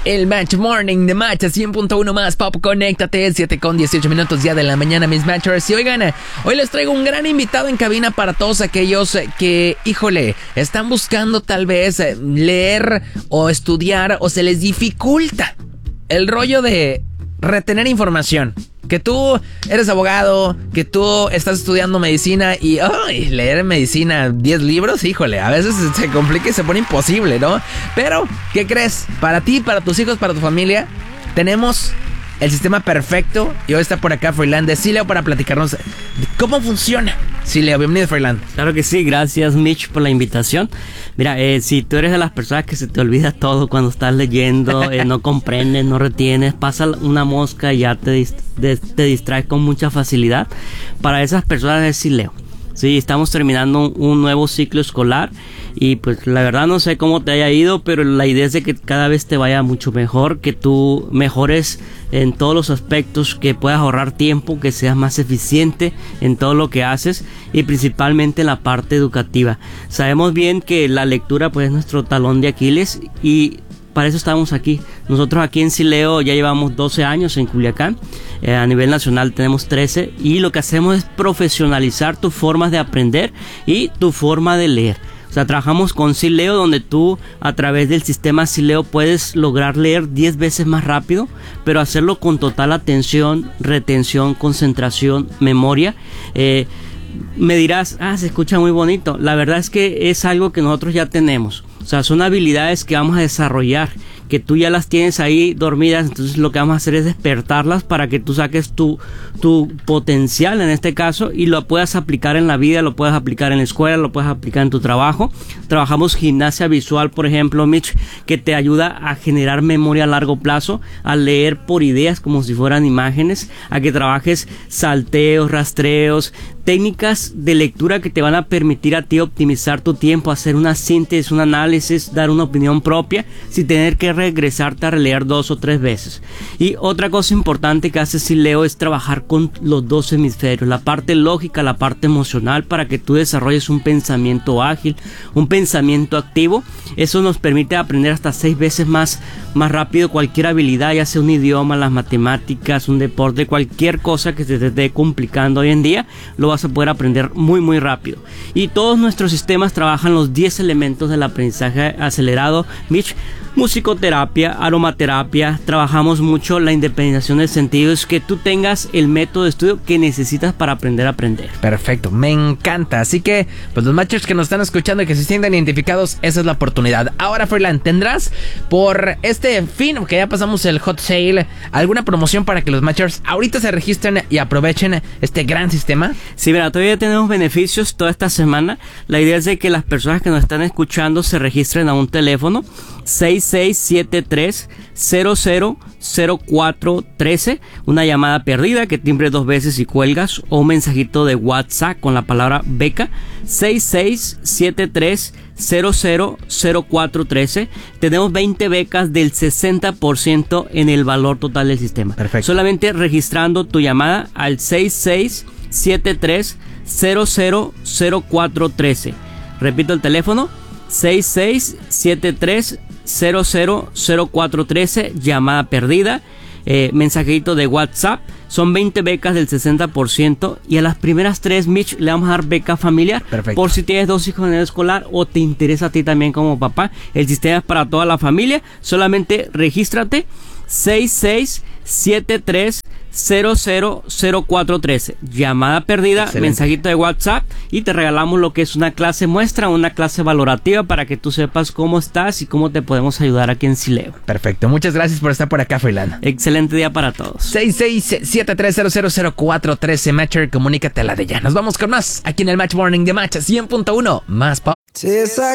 El Match Morning de Match a 100.1 más Pop. Conéctate, 7:18 ya de la mañana, mis Matchers. Y oigan, hoy les traigo un gran invitado en cabina para todos aquellos que, híjole, están buscando tal vez leer o estudiar o se les dificulta el rollo de retener información. Que tú eres abogado, que tú estás estudiando medicina y leer en medicina 10 libros, híjole, a veces se complica y se pone imposible, ¿no? Pero, ¿qué crees? Para ti, para tus hijos, para tu familia, tenemos el sistema perfecto. Y hoy está por acá Froilán de Sileo para platicarnos de cómo funciona. Sileo, bienvenido, Froilán. Claro que sí, gracias Mitch por la invitación. Mira, si tú eres de las personas que se te olvida todo cuando estás leyendo, no comprendes, no retienes, pasa una mosca y ya te distraes con mucha facilidad, para esas personas es Sileo. Sí, estamos terminando un nuevo ciclo escolar y pues la verdad no sé cómo te haya ido, pero la idea es de que cada vez te vaya mucho mejor, que tú mejores en todos los aspectos, que puedas ahorrar tiempo, que seas más eficiente en todo lo que haces y principalmente en la parte educativa. Sabemos bien que la lectura pues es nuestro talón de Aquiles y para eso estamos aquí. Nosotros aquí en Sileo ya llevamos 12 años en Culiacán. A nivel nacional tenemos 13 y lo que hacemos es profesionalizar tus formas de aprender y tu forma de leer. O sea, trabajamos con Sileo, donde tú a través del sistema Sileo puedes lograr leer 10 veces más rápido, pero hacerlo con total atención, retención, concentración, memoria. Me dirás, se escucha muy bonito. La verdad es que es algo que nosotros ya tenemos. O sea, son habilidades que vamos a desarrollar, que tú ya las tienes ahí dormidas. Entonces lo que vamos a hacer es despertarlas para que tú saques tu potencial en este caso y lo puedas aplicar en la vida, lo puedas aplicar en la escuela, lo puedas aplicar en tu trabajo. Trabajamos gimnasia visual, por ejemplo, Mitch, que te ayuda a generar memoria a largo plazo, a leer por ideas como si fueran imágenes, a que trabajes salteos, rastreos, técnicas de lectura que te van a permitir a ti optimizar tu tiempo, hacer una síntesis, un análisis, dar una opinión propia sin tener que regresarte a releer 2 o 3 veces. Y otra cosa importante que hace Sileo es trabajar con los 2 hemisferios, la parte lógica, la parte emocional, para que tú desarrolles un pensamiento ágil, un pensamiento activo. Eso nos permite aprender hasta 6 veces más rápido cualquier habilidad, ya sea un idioma, las matemáticas, un deporte, cualquier cosa que se te esté complicando hoy en día, lo vas a poder aprender muy rápido. Y todos nuestros sistemas trabajan los 10 elementos del aprendizaje acelerado, Mitch. Musicoterapia, aromaterapia, trabajamos mucho la independización del sentido, es que tú tengas el método de estudio que necesitas para aprender a aprender. Perfecto, me encanta. Así que, pues los matchers que nos están escuchando y que se sientan identificados, esa es la oportunidad. Ahora, Froilán, ¿tendrás por este fin, que ya pasamos el hot sale, alguna promoción para que los matchers ahorita se registren y aprovechen este gran sistema? Sí, mira, todavía tenemos beneficios toda esta semana. La idea es de que las personas que nos están escuchando se registren a un teléfono 6673-000413, una llamada perdida que timbre 2 veces y cuelgas, o un mensajito de WhatsApp con la palabra beca, 6673-000413. Tenemos 20 becas del 60% en el valor total del sistema. Perfecto. Solamente registrando tu llamada al 6673-000413. Repito el teléfono, 6673-000413, llamada perdida, mensajito de WhatsApp. Son 20 becas del 60% y a las primeras 3, Mitch, le vamos a dar beca familiar. Perfecto. Por si tienes 2 hijos en el escolar o te interesa a ti también como papá. El sistema es para toda la familia. Solamente regístrate 6673-000413, llamada perdida. Excelente. Mensajito de WhatsApp y te regalamos lo que es una clase muestra, una clase valorativa para que tú sepas cómo estás y cómo te podemos ayudar aquí en Sileo. Perfecto, muchas gracias por estar por acá, Froilán. Excelente día para todos. 6673-000413, Matcher, comunícate a la de ya. Nos vamos con más aquí en el Match Morning de Match 100.1 más pop.